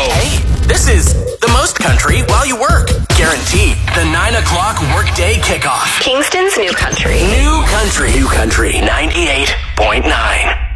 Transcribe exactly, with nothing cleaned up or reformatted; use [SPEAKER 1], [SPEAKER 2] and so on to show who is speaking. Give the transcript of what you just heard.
[SPEAKER 1] Hey, this is the most country while you work. Guaranteed. The nine o'clock workday kickoff.
[SPEAKER 2] Kingston's New Country.
[SPEAKER 1] New Country. New Country. ninety-eight point nine.